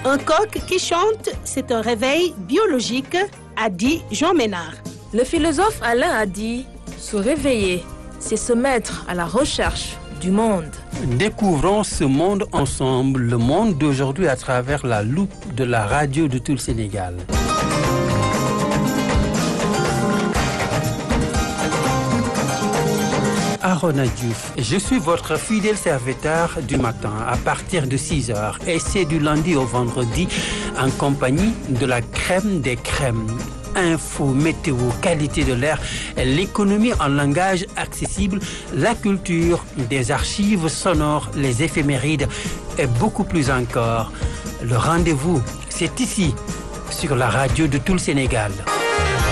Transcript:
Un coq qui chante, c'est un réveil biologique, a dit Jean Ménard. Le philosophe Alain a dit « Se réveiller, c'est se mettre à la recherche du monde ». Découvrons ce monde ensemble, le monde d'aujourd'hui à travers la loupe de la radio de tout le Sénégal. Arona Diouf, je suis votre fidèle serviteur du matin à partir de 6h et c'est du lundi au vendredi en compagnie de la crème des crèmes. Info, météo, qualité de l'air, l'économie en langage accessible, la culture, des archives sonores, les éphémérides et beaucoup plus encore. Le rendez-vous, c'est ici, sur la radio de tout le Sénégal.